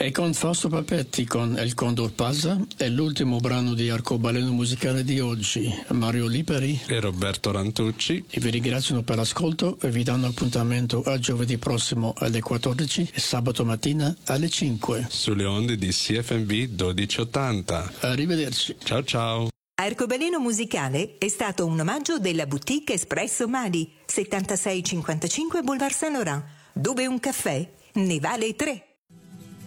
E con Fausto Papetti con El Condor Pasa è l'ultimo brano di Arcobaleno musicale di oggi. Mario Lipari e Roberto Rantucci vi ringraziano per l'ascolto e vi danno appuntamento a giovedì prossimo alle 14 e sabato mattina alle 5 sulle onde di CFMB 1280. Arrivederci. Ciao ciao. Arcobaleno musicale è stato un omaggio della boutique Espresso Mali, 7655 Boulevard Saint-Laurent, dove un caffè ne vale 3.